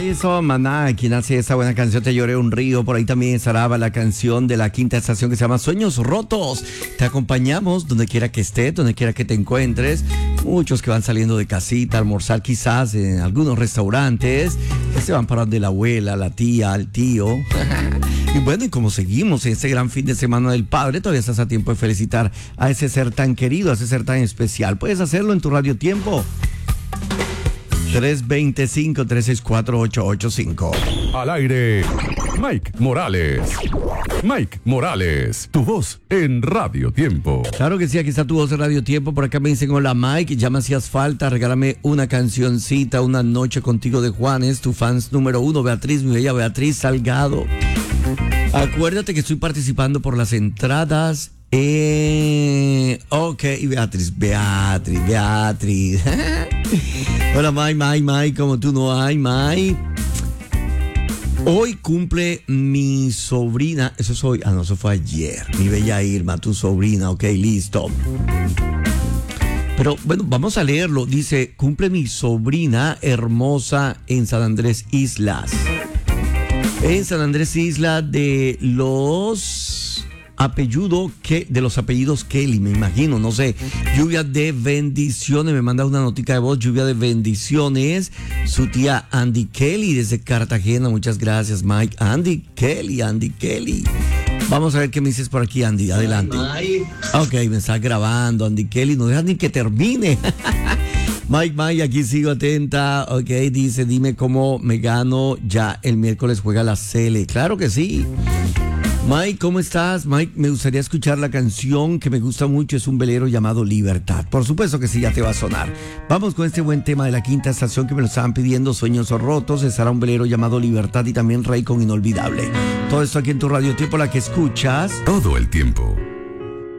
Ahí eso, Maná, quien hace esa buena canción, Te lloré un río. Por ahí también estará la canción de la quinta estación que se llama Sueños Rotos. Te acompañamos donde quiera que estés, donde quiera que te encuentres. Muchos que van saliendo de casita, almorzar quizás en algunos restaurantes, que se van para donde la abuela, la tía, el tío. Y bueno, y como seguimos en este gran fin de semana del Padre, todavía estás a tiempo de felicitar a ese ser tan querido, a ese ser tan especial. Puedes hacerlo en tu radio tiempo. 325-364-885. Al aire, Mike Morales. Mike Morales, tu voz en Radio Tiempo. Claro que sí, aquí está tu voz en Radio Tiempo. Por acá me dicen, hola Mike, ya me hacías falta, regálame una cancioncita, Una noche contigo de Juanes, tu fans número 1, Beatriz, mi bella Beatriz Salgado. Acuérdate que estoy participando por las entradas. Ok, Beatriz. Hola, Mike, como tú no hay, Mike. Hoy cumple mi sobrina, eso es hoy, no, eso fue ayer, mi bella Irma, tu sobrina, ok, listo. Pero bueno, vamos a leerlo, dice, cumple mi sobrina hermosa en San Andrés Islas. En San Andrés Islas de los apellidos Kelly, me imagino, no sé. Lluvia de bendiciones, me manda una notica de voz, lluvia de bendiciones. Su tía Andy Kelly desde Cartagena, muchas gracias, Mike. Andy Kelly. Vamos a ver qué me dices por aquí, Andy, adelante. Ok, me estás grabando, Andy Kelly, no dejas ni que termine. Mike, aquí sigo atenta. Ok, dice, dime cómo me gano ya el miércoles juega la Sele. Claro que sí. Mike, ¿cómo estás? Mike, me gustaría escuchar la canción que me gusta mucho, es un velero llamado Libertad. Por supuesto que sí, ya te va a sonar. Vamos con este buen tema de la quinta estación que me lo estaban pidiendo, Sueños Rotos. Estará un velero llamado Libertad y también Rey con Inolvidable. Todo esto aquí en tu Radio Tiempo, la que escuchas todo el tiempo.